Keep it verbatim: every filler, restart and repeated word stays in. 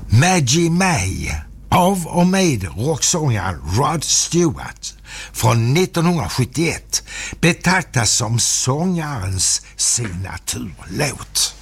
Maggie May av och med rocksångaren Rod Stewart från nittonhundrasjuttioett betraktas som sångarens signaturlåt.